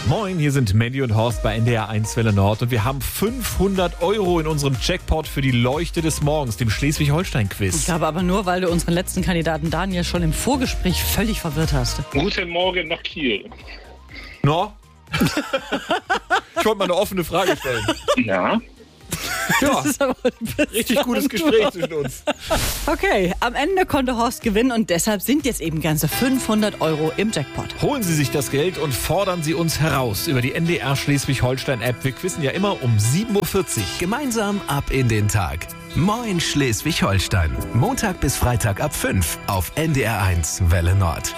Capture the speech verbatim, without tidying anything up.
Moin, hier sind Mandy und Horst bei N D R eins Welle Nord und wir haben fünfhundert Euro in unserem Jackpot für die Leuchte des Morgens, dem Schleswig-Holstein-Quiz. Ich glaube aber nur, weil du unseren letzten Kandidaten Daniel schon im Vorgespräch völlig verwirrt hast. Guten Morgen nach Kiel. No? Ich wollte mal eine offene Frage stellen. Ja. Ja, Das ist aber richtig gutes Gespräch zwischen uns. Okay, am Ende konnte Horst gewinnen und deshalb sind jetzt eben ganze fünfhundert Euro im Jackpot. Holen Sie sich das Geld und fordern Sie uns heraus über die N D R Schleswig-Holstein-App. Wir quizzen ja immer um sieben Uhr vierzig. Gemeinsam ab in den Tag. Moin Schleswig-Holstein. Montag bis Freitag ab fünf auf N D R eins Welle Nord.